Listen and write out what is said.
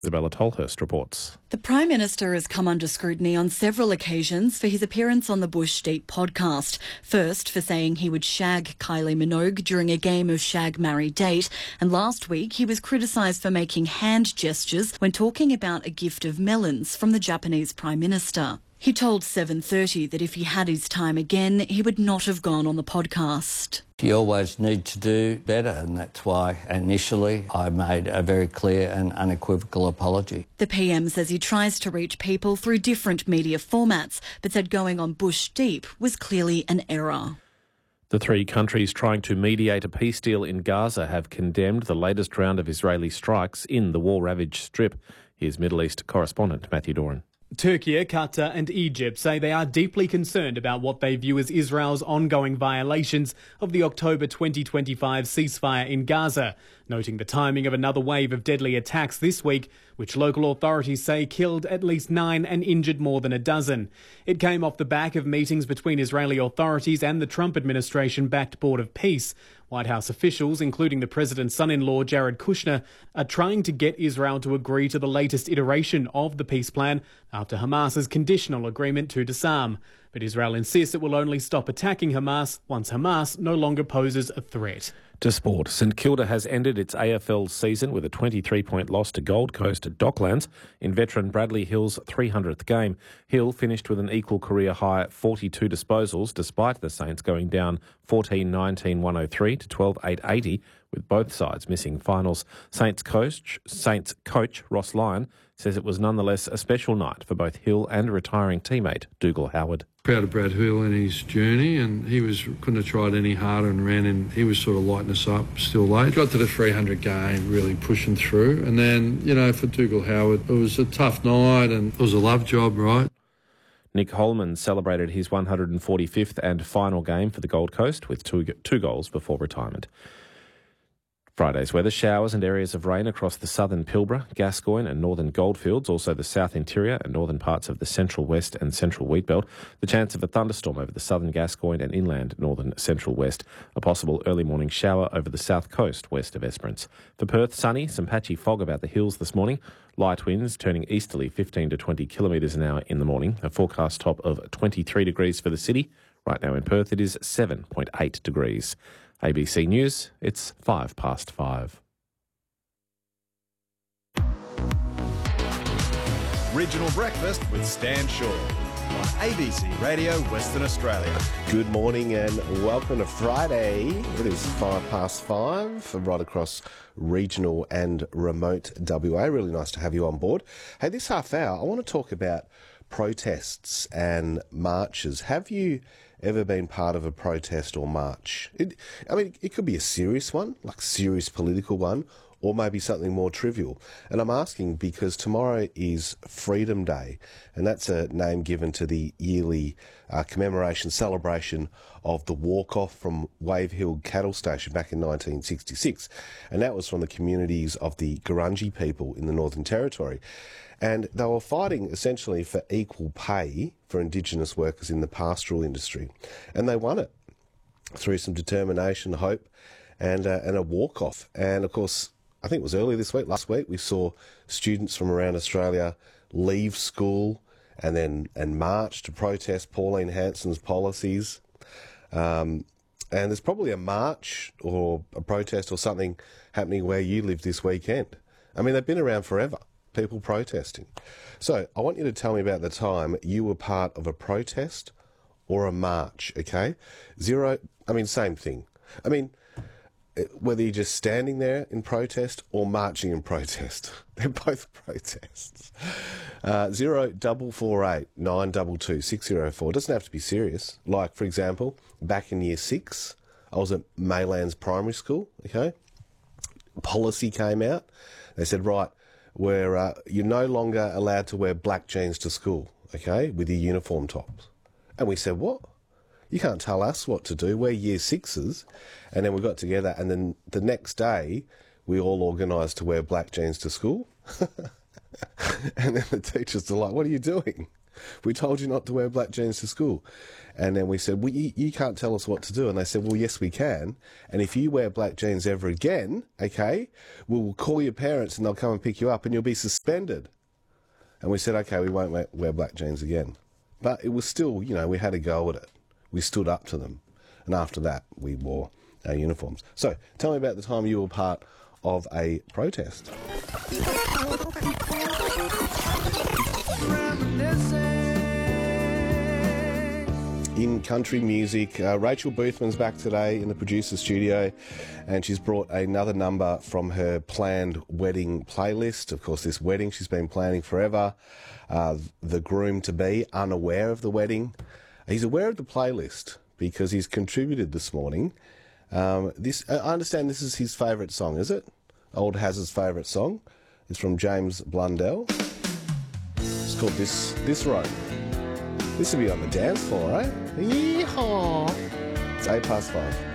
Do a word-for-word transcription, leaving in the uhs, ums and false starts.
Isabella Tolhurst reports. The Prime Minister has come under scrutiny on several occasions for his appearance on the Bush Deep podcast. First, for saying he would shag Kylie Minogue during a game of Shag, Marry, Date. And last week, he was criticised for making hand gestures when talking about a gift of melons from the Japanese Prime Minister. He told seven thirty that if he had his time again, he would not have gone on the podcast. You always need to do better, and that's why initially I made a very clear and unequivocal apology. The P M says he tries to reach people through different media formats, but said going on Bush Deep was clearly an error. The three countries trying to mediate a peace deal in Gaza have condemned the latest round of Israeli strikes in the war-ravaged Strip. Here's Middle East correspondent Matthew Doran. Turkey, Qatar and Egypt say they are deeply concerned about what they view as Israel's ongoing violations of the October twenty twenty-five ceasefire in Gaza, noting the timing of another wave of deadly attacks this week, which local authorities say killed at least nine and injured more than a dozen. It came off the back of meetings between Israeli authorities and the Trump administration-backed Board of Peace. White House officials, including the president's son-in-law Jared Kushner, are trying to get Israel to agree to the latest iteration of the peace plan after Hamas's conditional agreement to disarm. But Israel insists it will only stop attacking Hamas once Hamas no longer poses a threat. To sport, St Kilda has ended its A F L season with a twenty-three point loss to Gold Coast at Docklands in veteran Bradley Hill's three hundredth game. Hill finished with an equal career high forty-two disposals, despite the Saints going down fourteen nineteen one oh three to twelve eight eighty, with both sides missing finals. Saints coach, Saints coach Ross Lyon says it was nonetheless a special night for both Hill and retiring teammate Dougal Howard. Proud of Brad Hill and his journey, and he was couldn't have tried any harder and ran, and he was sort of lighting us up still late. Got to the three hundred game, really pushing through, and then, you know, for Dougal Howard, it was a tough night and it was a love job, right? Nick Holman celebrated his one hundred forty-fifth and final game for the Gold Coast with two, two goals before retirement. Friday's weather: showers and areas of rain across the southern Pilbara, Gascoyne and northern Goldfields, also the south interior and northern parts of the central west and central wheatbelt. The chance of a thunderstorm over the southern Gascoyne and inland northern central west. A possible early morning shower over the south coast west of Esperance. For Perth, sunny, some patchy fog about the hills this morning. Light winds turning easterly fifteen to twenty kilometres an hour in the morning. A forecast top of twenty-three degrees for the city. Right now in Perth it is seven point eight degrees. A B C News, it's five past five. Regional Breakfast with Stan Shaw on A B C Radio Western Australia. Good morning and welcome to Friday. It is five past five, right across regional and remote W A. Really nice to have you on board. Hey, this half hour, I want to talk about protests and marches. Have you ever been part of a protest or march? It, I mean, it could be a serious one, like serious political one, or maybe something more trivial. And I'm asking because tomorrow is Freedom Day, and that's a name given to the yearly uh, commemoration celebration of the walk-off from Wave Hill Cattle Station back in nineteen sixty-six. And that was from the communities of the Gurindji people in the Northern Territory. And they were fighting essentially for equal pay for Indigenous workers in the pastoral industry. And they won it through some determination, hope, and, uh, and a walk-off. And, of course, I think it was earlier this week, last week, we saw students from around Australia leave school and then and march to protest Pauline Hanson's policies. Um, and there's probably a march or a protest or something happening where you live this weekend. I mean, they've been around forever. People protesting. So I want you to tell me about the time you were part of a protest or a march, okay? Zero, I mean, same thing. I mean, whether you're just standing there in protest or marching in protest, they're both protests. Uh, zero double four eight nine double two six zero four. Doesn't have to be serious. Like, for example, back in year six, I was at Maylands Primary School, okay? Policy came out. They said, right, where uh, you're no longer allowed to wear black jeans to school, okay, with your uniform tops. And we said, what? You can't tell us what to do. We're year sixes. And then we got together, and then the next day, we all organised to wear black jeans to school. And then the teachers are like, what are you doing? We told you not to wear black jeans to school. And then we said, well, you, you can't tell us what to do. And they said, well, yes, we can. And if you wear black jeans ever again, okay, we'll call your parents and they'll come and pick you up and you'll be suspended. And we said, okay, we won't wear, wear black jeans again. But it was still, you know, we had a go at it. We stood up to them. And after that, we wore our uniforms. So tell me about the time you were part of a protest. In country music, uh, Rachel Boothman's back today in the producer studio, and she's brought another number from her planned wedding playlist. Of course, this wedding she's been planning forever. Uh, the groom-to-be, unaware of the wedding. He's aware of the playlist because he's contributed this morning. Um, this I understand this is his favourite song, is it? Old Haz's favourite song. It's from James Blundell. It's called This This Road. This will be on the dance floor, right? Yeehaw! It's eight past five.